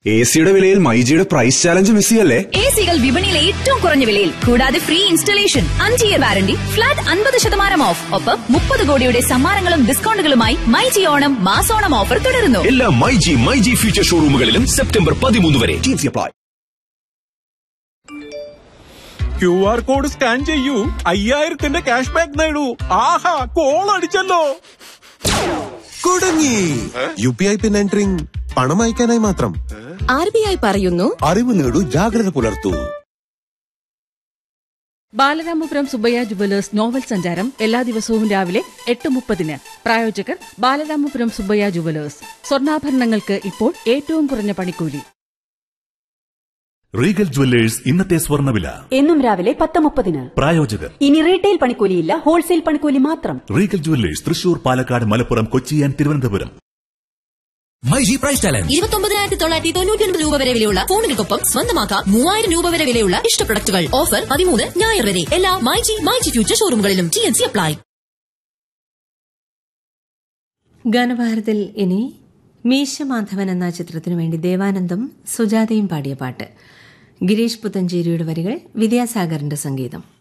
എസിയുടെ വിലയിൽ മൈജിയുടെ price challenge miss ചെയ്യല്ലേ? എസികൾ വിപണിയിലെ ഏറ്റവും കുറഞ്ഞ വിലയിൽ, കൂടാതെ free installation, 5 year warranty, flat 50% of, ഒപ്പം 30 കോടിയുടെ സമ്മാനങ്ങളും ഡിസ്കൗണ്ടുകളുമായി മൈജി ഓണം മാസോണം ഓഫർ തുടരുന്നു. എല്ലാ മൈജി ഫ്യൂച്ചർ ഷോറൂമുകളിലും സെപ്റ്റംബർ 13 വരെ. അപ്ലൈ. QR കോഡ് സ്കാൻ ചെയ്യൂ, 5000 ക്യാഷ് ബാക്ക് നേടൂ. ആഹാ, കോൾ അടിച്ചല്ലോ. കുടുങ്ങി. UPI പിൻ എൻട്രിങ് പണം അയക്കാനായി മാത്രം. RBI പറയുന്നു, അറിവ് നേടൂ, ജാഗ്രത പുലർത്തൂ. ബാലരാമപുരം സുബ്ബയ്യ ജുവലേഴ്സ് നോവൽ സഞ്ചാരം എല്ലാ ദിവസവും രാവിലെ 8:30. പ്രായോജകർ ബാലരാമപുരം സുബ്ബയ്യ ജുവലേഴ്സ്. സ്വർണ്ണാഭരണങ്ങൾക്ക് ഇപ്പോൾ ഏറ്റവും കുറഞ്ഞ പണിക്കൂലി. റീഗൽ ജുവല്ലേഴ്സ് ഇന്നത്തെ സ്വർണ്ണവില എന്നും രാവിലെ 10:30. പ്രായോജകർ ഇനി റീറ്റെയിൽ പണിക്കൂലിയില്ല, ഹോൾസെയിൽ പണിക്കൂലി മാത്രം. Regal jewellers Thrissur, Palakkad, Malappuram, Kochi and Thiruvananthapuram. MyG price challenge 29,999 രൂപ വരെ വിലയുള്ള ഫോണുകൾക്കൊപ്പം സ്വന്തമാക്കാം 3,000 രൂപ വരെ വിലയുള്ള ഇഷ്ട പ്രൊഡക്റ്റുകൾ. ഓഫർ 13 ഞായർ വരെ എല്ലാ മൈജി ഫ്യൂച്ചർ ഷോറൂമുകളിലും. TNC apply. ഗാനഭാരതിൽ ഇനി മീശ മാധവൻ എന്ന ചിത്രത്തിനു വേണ്ടി ദേവാനന്ദും സുജാതയും പാടിയ പാട്ട്. ഗിരീഷ് പുത്തഞ്ചേരിയുടെ വരികൾ, വിദ്യാസാഗറിന്റെ സംഗീതം.